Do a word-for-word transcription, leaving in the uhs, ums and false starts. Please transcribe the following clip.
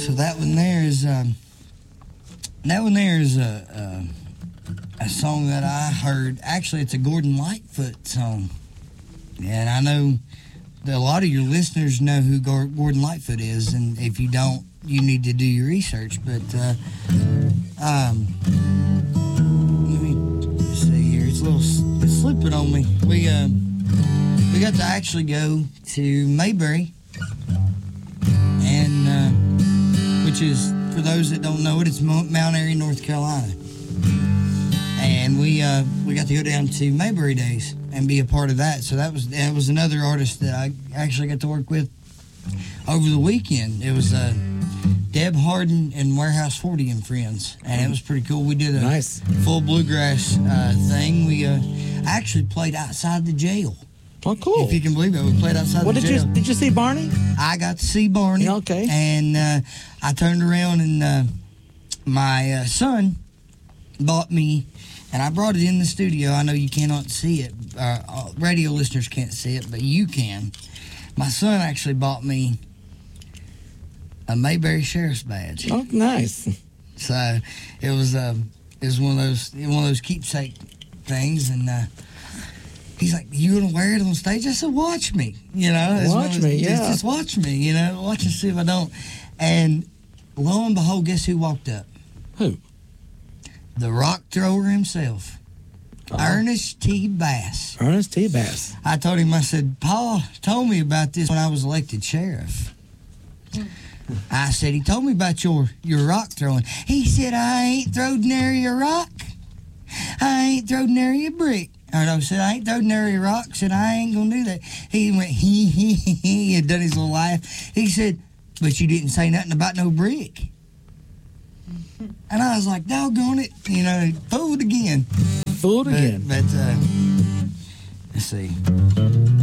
So that one there is um, that one there is a, a a song that I heard. Actually, it's a Gordon Lightfoot song, and I know that a lot of your listeners know who Gordon Lightfoot is, and if you don't, you need to do your research. But uh, um, let me see here. It's a little it's slipping on me. We uh, we got to actually go to Mayberry, and. Uh, which is, for those that don't know it, it's Mount Airy, North Carolina. And we uh, we got to go down to Mayberry Days and be a part of that. So that was that was another artist that I actually got to work with over the weekend. It was uh, Deb Harden and Warehouse forty and Friends, and it was pretty cool. We did a nice full bluegrass uh, thing. We uh, actually played outside the jail. Oh, cool. If you can believe it, we played outside what the did jail. You, did you see Barney? I got to see Barney. Yeah, okay. And uh, I turned around and uh, my uh, son bought me, and I brought it in the studio. I know you cannot see it. Uh, radio listeners can't see it, but you can. My son actually bought me a Mayberry Sheriff's badge. Oh, nice. So it was uh, it was one of those one of those keepsake things, and uh, he's like, "You gonna wear it on stage?" I said, "Watch me, you know. Watch me, yeah. Just, just watch me, you know. Watch and see if I don't." And lo and behold, guess who walked up? Who? The rock thrower himself, Uh-huh. Ernest T. Bass. Ernest T. Bass. I told him, I said, "Paul told me about this when I was elected sheriff." I said, "He told me about your, your rock throwing." He said, "I ain't throwed nary a rock. I ain't throwed nary a brick." Or I said, "I ain't throwed nary a rock." Said, "I ain't gonna do that." He went, he, he, he, he, had done his little laugh. He said, "But you didn't say nothing about no brick." And I was like, doggone it, you know, fooled again. Fooled But, again. but uh, let's see.